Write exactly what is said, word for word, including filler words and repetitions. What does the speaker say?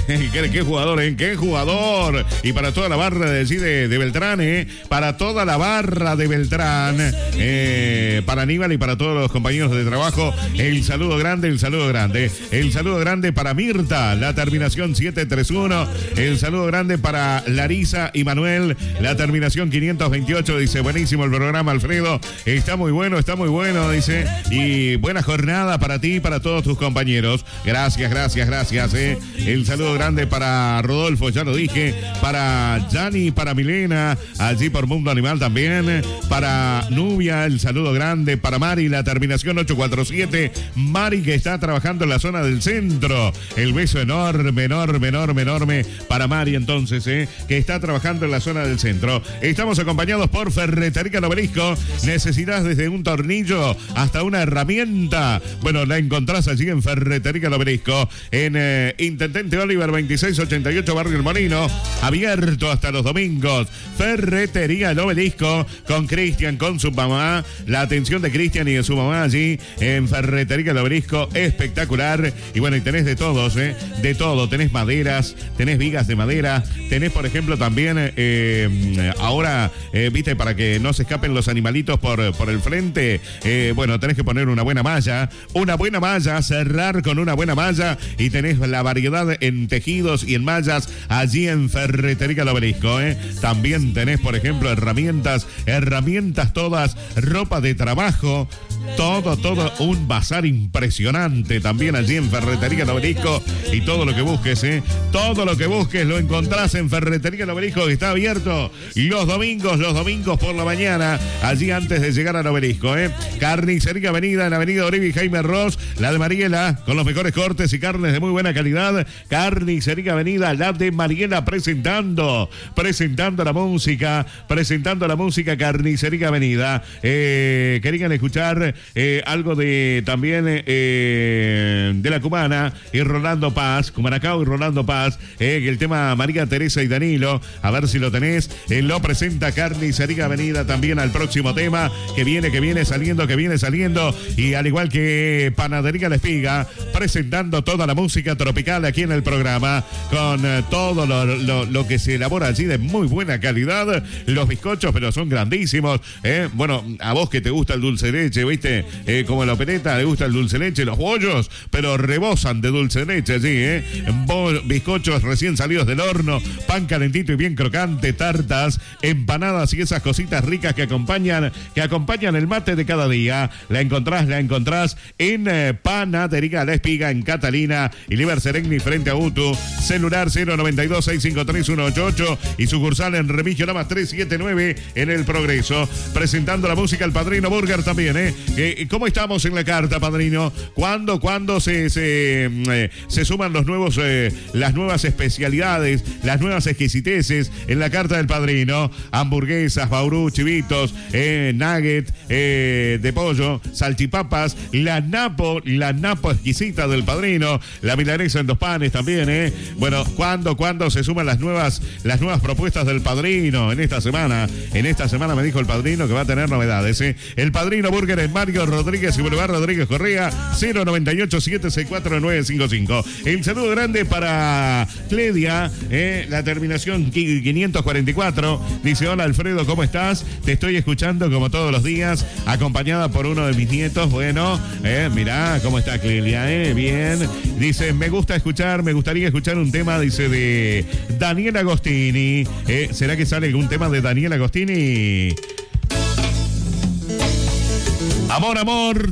¿Qué, qué jugador, ¿eh? ¿Qué jugador? Y para toda la barra de, de, de Beltrán, ¿eh? Para toda la barra de Beltrán, eh, para Aníbal y para todos los compañeros de trabajo, el saludo grande, el saludo grande. El saludo grande para Mirta, la terminación siete tres uno. El saludo grande para Larisa y Manuel, la terminación quinientos veintiocho. Dice, buenísimo el programa, Alfredo. Está muy bueno, está muy bueno, dice. Y buena jornada para ti y para todos tus compañeros. Gracias, gracias, gracias. Eh. El saludo grande para Rodolfo, ya lo dije. Para Gianni, para Milena, allí por Mundo Animal también. Para Nubia, el saludo grande. Para Mari, la terminación ocho cuatro siete. Mari, que está trabajando en la zona del centro. El beso enorme, enorme, enorme, enorme para Mari, entonces, eh, que está trabajando en la zona del centro. Estamos acompañados por Ferretería El Obelisco. Necesitas desde un tornillo hasta una herramienta. Bueno, la encontrás allí en Ferretería El Obelisco, en eh, Intendente Oliver veintiséis ochenta y ocho, Barrio El Molino. Abierto hasta los domingos. Ferretería El Obelisco con Cristian, con su mamá. La atención de Cristian y de su mamá allí en Ferretería El Obelisco. Espectacular. Y bueno, y tenés de todos, ¿eh? De todo. Tenés maderas, tenés vigas de madera. Tenés, por ejemplo, también eh, ahora, eh, viste, para que no se escapen los animalitos por, por el frente. Eh, bueno, tenés que poner una buena malla. Una buena malla, cerrar con una buena malla. Y tenés la variedad en tejidos y en mallas allí en Ferretería El Obelisco, ¿eh? También tenés, por ejemplo, herramientas, herramientas todas, ropa de trabajo. Todo, todo un bazar impresionante también allí en Ferretería El Obelisco. Y todo lo que busques, ¿eh? Todo lo que busques lo encontrás en Ferretería El Obelisco, que está abierto los domingos, los domingos por la mañana, allí antes de llegar al Obelisco, ¿eh? Carnicería Avenida, en Avenida Oribe y Jaime Ross, la de Mariela, con los mejores cortes y carnes de muy buena calidad. Carnicería Avenida, la de Mariela, presentando, presentando la música, presentando la música, Carnicería Avenida. Eh, querían escuchar eh, algo de también eh, de la Cumana y Rolando Paz, Cumanacao y Rolando Paz, eh, el tema María Teresa y Danilo, a ver si lo tenés. Eh, lo presenta Carnicería Avenida también al próximo tema que viene, que viene saliendo, que viene saliendo. Y al igual que Panadería La Espiga, presentando toda la música tropical aquí en el programa, con eh, todo lo, lo, lo que se elabora allí de muy buena calidad. Los bizcochos, pero son grandísimos, eh. Bueno, a vos que te gusta el dulce de leche, viste, eh, como la opereta, le gusta el dulce de leche, los bollos, pero rebosan de dulce de leche allí, eh. Bo- bizcochos recién salidos del horno, pan calentito y bien crocante, tartas, empanadas y esas cositas ricas que acompañan, que acompañan el mate de cada día. La encontrás, la encontrás en eh, Panadería La Espiga, en Catalina y Liber Seregni frente a Utu. Celular cero noventa y dos, seiscientos cincuenta y tres, ciento ochenta y ocho y sucursal en Remigio Lamas trescientos setenta y nueve en El Progreso. Presentando la música El Padrino Burger también, ¿eh? eh ¿Cómo estamos en la carta, Padrino? ¿Cuándo, cuándo se, se, eh, se suman los nuevos, eh, las nuevas especialidades, las nuevas exquisiteces en la carta del Padrino? Hamburguesas, baurú, chivitos, eh, nugget eh, de pollo, salchipapas, la napo, la napo exquisita del Padrino, la milanesa en dos panes también, ¿eh? Bueno, ¿cuándo, cuándo se suman las nuevas, las nuevas propuestas del Padrino en esta semana? En esta semana me dijo el Padrino que va a tener novedades, ¿eh? El Padrino Burger en Mario Rodríguez y Boulevard Rodríguez Correa, cero noventa y ocho, siete seis cuatro, nueve cinco cinco. El saludo grande para Cledia, eh, la terminación quinientos cuarenta y cuatro. Dice, hola Alfredo, ¿cómo estás? Te estoy escuchando como todos los días, acompañada por uno de mis nietos. Bueno, eh, mirá cómo está Clelia, eh, bien. Dice, me gusta escuchar, me gustaría escuchar un tema, dice, de Daniel Agostini. Eh, ¿será que sale algún tema de Daniel Agostini? Amor, amor.